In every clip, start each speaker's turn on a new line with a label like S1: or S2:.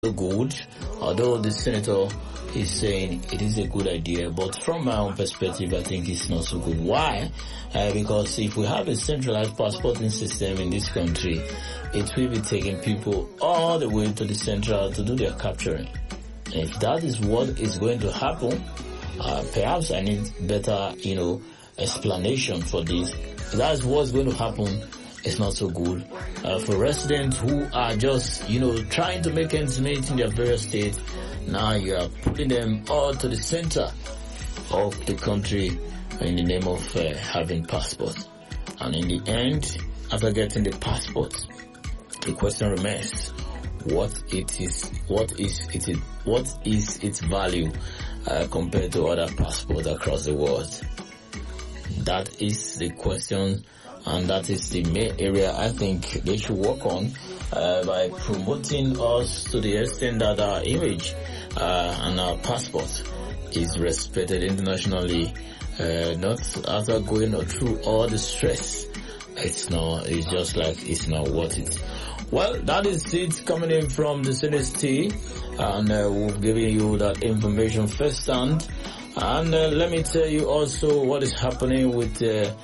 S1: good, although the senator is saying it is a good idea, but from my own perspective, I think it's not so good. Why? Because if we have a centralized passporting system in this country, it will be taking people all the way to the central to do their capturing. If that is what is going to happen, perhaps I need better, explanation for this. If that's what's going to happen, it's not so good. For residents who are just, trying to make ends meet in their various states, now you are putting them all to the center of the country in the name of having passports. And in the end, after getting the passport, the question remains: what is its value compared to other passports across the world? That is the question, and that is the main area I think they should work on by promoting us to the extent that our image and our passport is respected internationally, not after going through all the stress. It's just like it's not worth it. Well, that is it coming in from the Senate team, and we've given you that information firsthand. And let me tell you also what is happening with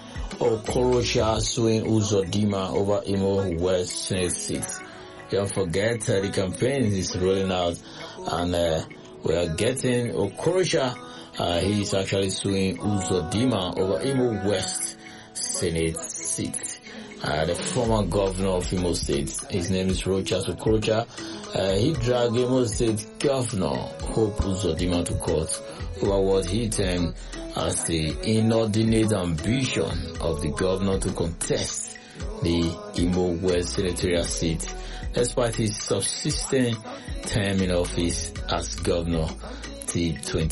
S1: Okorocha suing Uzodimma over Imo West Senate seat. Don't forget the campaign is rolling out, and we are getting Okorocha. He is actually suing Uzodimma over Imo West Senate seat. The former governor of Imo State, his name is Rochas Okorocha. He dragged Imo State Governor Hope Uzodimma to court over what he termed as the inordinate ambition of the governor to contest the Imo West senatorial seat, despite his subsistent term in office as governor till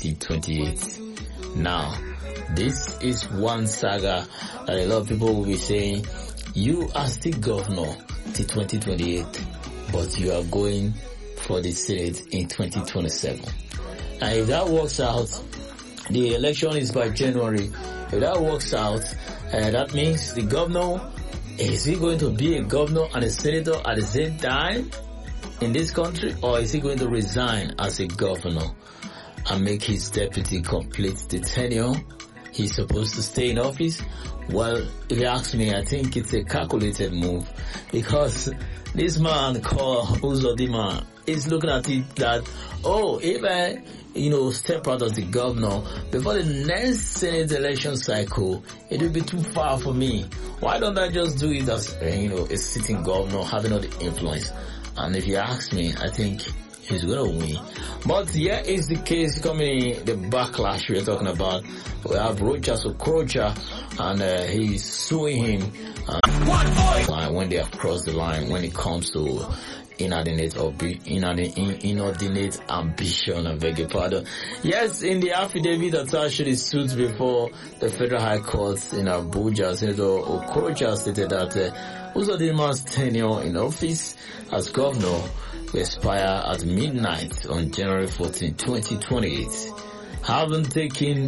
S1: 2028. Now, this is one saga that a lot of people will be saying, you are still governor till 2028, but you are going for the Senate in 2027. And if that works out, the election is by January. If that works out, that means the governor, is he going to be a governor and a senator at the same time in this country, or is he going to resign as a governor and make his deputy complete the tenure he's supposed to stay in office? Well, if you ask me, I think it's a calculated move, because this man called Uzodimma is looking at it that, if I, step out as the governor before the next Senate election cycle, it will be too far for me. Why don't I just do it as, a sitting governor having all the influence? And if you ask me, I think he's going to win. But here is the case coming, the backlash we're talking about. We have Rochas Okorocha, and he's suing him when they have crossed the line when it comes to inordinate ambition, I beg your pardon. Yes, in the affidavit attached to the suit before the Federal High Court in Abuja, Senator Okorocha stated that Uzodimma's tenure in office as governor will expire at midnight on January 14, 2028. Haven't taken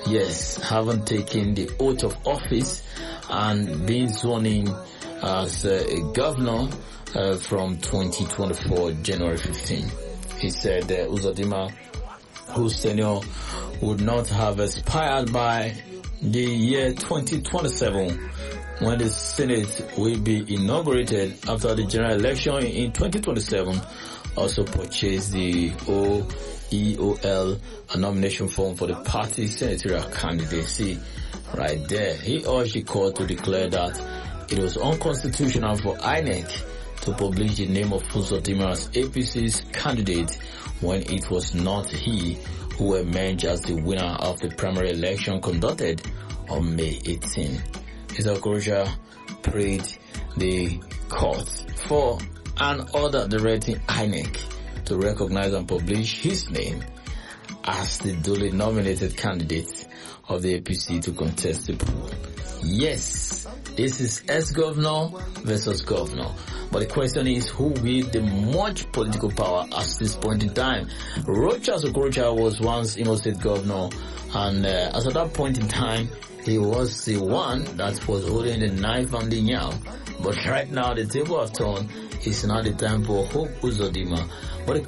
S1: the oath of office and been sworn in as a governor from 2024 January 15. He said that Uzodimma, whose tenure would not have expired by the year 2027, when the Senate will be inaugurated after the general election in 2027, also purchased the OEOL, a nomination form for the party's senatorial candidacy. Right there, he urged the court to declare that it was unconstitutional for INEC to publish the name of Uzodimma as APC's candidate when it was not he who emerged as the winner of the primary election conducted on May 18. Mr. Okorocha prayed the court for an order directing INEC to recognize and publish his name as the duly nominated candidate of the APC to contest the poll. Yes, this is ex-governor versus governor. But the question is, who wields the much political power at this point in time? Rochas Okorocha was once Imo State governor, and as at that point in time, he was the one that was holding the knife and the yam. But right now, the table has turned. It's now the time for Hope Uzodimma. But